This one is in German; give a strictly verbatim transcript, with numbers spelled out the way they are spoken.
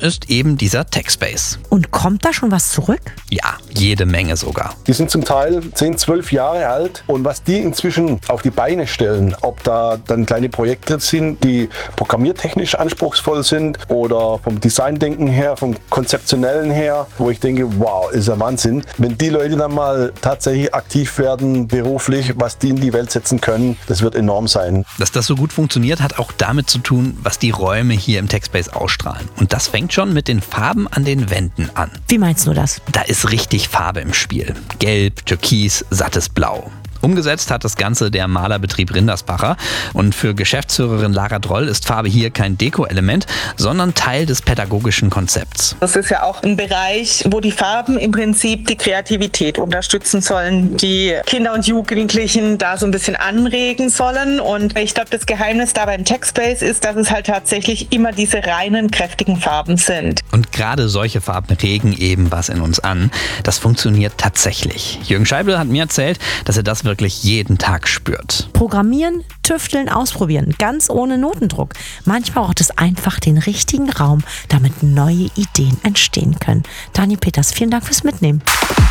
ist eben dieser Techspace. Und kommt da schon was zurück? Ja, jede Menge sogar. Die sind zum Teil zehn, zwölf Jahre alt und was die inzwischen auf die Beine stellen, ob da dann kleine Projekte sind, die programmiertechnisch anspruchsvoll sind oder vom Designdenken her, vom Konzeptionellen her, wo ich denke, wow, ist ja Wahnsinn. Wenn die Leute dann mal tatsächlich aktiv werden, beruflich, was die in die Welt setzen können, das wird enorm sein. Dass das so gut funktioniert, hat auch damit zu tun, was die Räume hier im Techspace ausstrahlen. Und das fängt schon mit den Farben an den Wänden an. Wie meinst du das? Da ist richtig Farbe im Spiel. Gelb, Türkis, sattes Blau. Umgesetzt hat das Ganze der Malerbetrieb Rindersbacher. Und für Geschäftsführerin Lara Droll ist Farbe hier kein Deko-Element, sondern Teil des pädagogischen Konzepts. Das ist ja auch ein Bereich, wo die Farben im Prinzip die Kreativität unterstützen sollen, die Kinder und Jugendlichen da so ein bisschen anregen sollen. Und ich glaube, das Geheimnis da beim Techspace ist, dass es halt tatsächlich immer diese reinen, kräftigen Farben sind. Und gerade solche Farben regen eben was in uns an. Das funktioniert tatsächlich. Jürgen Scheibel hat mir erzählt, dass er das wirklich wirklich jeden Tag spürt. Programmieren, tüfteln, ausprobieren, ganz ohne Notendruck. Manchmal braucht es einfach den richtigen Raum, damit neue Ideen entstehen können. Daniel Peters, vielen Dank fürs Mitnehmen.